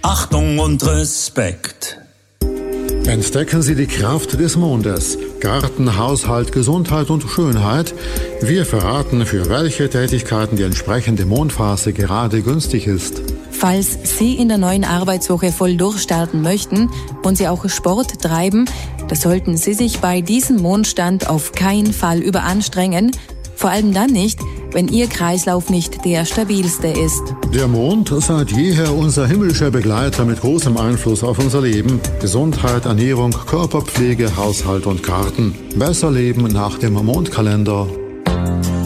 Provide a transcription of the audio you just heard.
Achtung und Respekt. Entdecken Sie die Kraft des Mondes. Garten, Haushalt, Gesundheit und Schönheit. Wir verraten, für welche Tätigkeiten die entsprechende Mondphase gerade günstig ist. Falls Sie in der neuen Arbeitswoche voll durchstarten möchten und Sie auch Sport treiben, da sollten Sie sich bei diesem Mondstand auf keinen Fall überanstrengen. Vor allem dann nicht, wenn Ihr Kreislauf nicht der stabilste ist. Der Mond seit jeher unser himmlischer Begleiter mit großem Einfluss auf unser Leben. Gesundheit, Ernährung, Körperpflege, Haushalt und Garten. Besser leben nach dem Mondkalender.